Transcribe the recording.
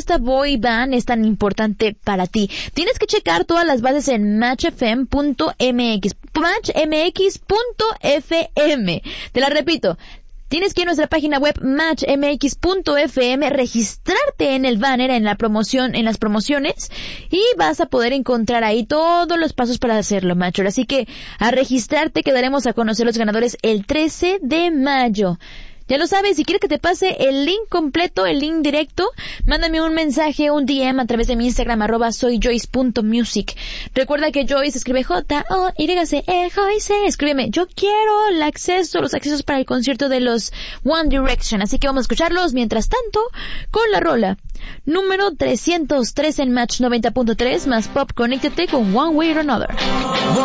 esta boy band es tan importante para ti? Tienes que checar todas las bases en matchfm.mx, matchmx.fm. Te la repito. Tienes que ir a nuestra página web matchmx.fm, registrarte en el banner, en la promoción, en las promociones, y vas a poder encontrar ahí todos los pasos para hacerlo, macho. Así que a registrarte, que daremos a conocer los ganadores el 13 de mayo. Ya lo sabes, si quieres que te pase el link completo, el link directo, mándame un mensaje, un DM a través de mi Instagram, @soyjoyce.music. Recuerda que Joyce escribe Joyce, Joyce. Escríbeme, yo quiero los accesos para el concierto de los One Direction. Así que vamos a escucharlos mientras tanto con la rola número 303 en Match 90.3 más Pop. Conéctate con One Way or Another.